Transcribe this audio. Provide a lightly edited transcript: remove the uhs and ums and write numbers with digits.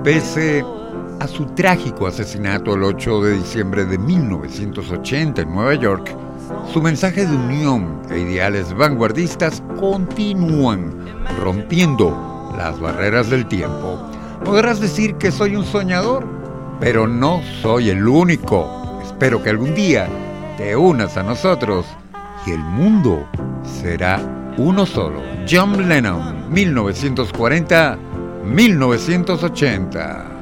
Pese a su trágico asesinato el 8 de diciembre de 1980 en Nueva York, su mensaje de unión e ideales vanguardistas continúan rompiendo las barreras del tiempo. Podrás decir que soy un soñador, pero no soy el único. Espero que algún día te unas a nosotros y el mundo será uno solo. John Lennon, 1940-1980.